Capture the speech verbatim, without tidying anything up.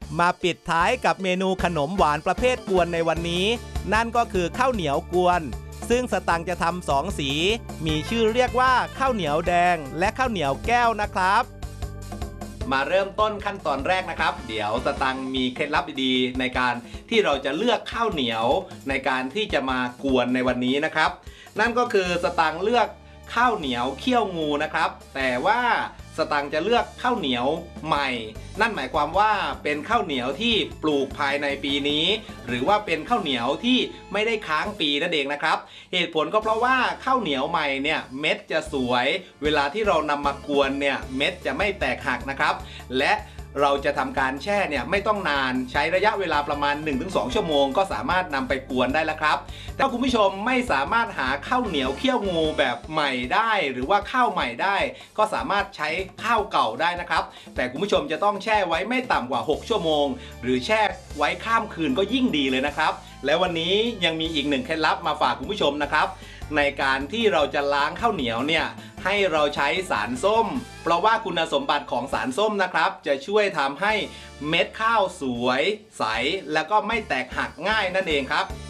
มาปิดท้ายกับเมนูขนมหวานประเภทกวนในวันนี้นั่นก็คือข้าวเหนียวกวนซึ่งสตังค์จะทำสองสีมีชื่อเรียกว่าข้าวเหนียวแดงและข้าวเหนียวแก้วนะครับมาเริ่มต้นขั้นตอนแรกนะครับเดี๋ยวสตังค์มีเคล็ดลับดีๆในการที่เราจะเลือกข้าวเหนียวในการที่จะมากวนในวันนี้นะครับนั่นก็คือสตังค์เลือกข้าวเหนียวเขี้ยวงูนะครับแต่ว่าสตังค์จะเลือกข้าวเหนียวใหม่นั่นหมายความว่าเป็นข้าวเหนียวที่ปลูกภายในปีนี้หรือว่าเป็นข้าวเหนียวที่ไม่ได้ค้างปีนั่นเองนะครับเหตุผลก็เพราะว่าข้าวเหนียวใหม่เนี่ยเม็ดจะสวยเวลาที่เรานำมากวนเนี่ยเม็ดจะไม่แตกหักนะครับและเราจะทำการแช่เนี่ยไม่ต้องนานใช้ระยะเวลาประมาณ หนึ่งถึงสอง ชั่วโมงก็สามารถนำไปกวนได้แล้วครับถ้าคุณผู้ชมไม่สามารถหาข้าวเหนียวเขี้ยวงูแบบใหม่ได้หรือว่าข้าวใหม่ได้ก็สามารถใช้ข้าวเก่าได้นะครับแต่คุณผู้ชมจะต้องแช่ไว้ไม่ต่ำกว่าหกชั่วโมงหรือแช่ไว้ข้ามคืนก็ยิ่งดีเลยนะครับและวันนี้ยังมีอีกหนึ่งเคล็ดลับมาฝากคุณผู้ชมนะครับในการที่เราจะล้างข้าวเหนียวเนี่ยให้เราใช้สารส้มเพราะว่าคุณสมบัติของสารส้มนะครับจะช่วยทำให้เม็ดข้าวสวยใสแล้วก็ไม่แตกหักง่ายนั่นเองครับ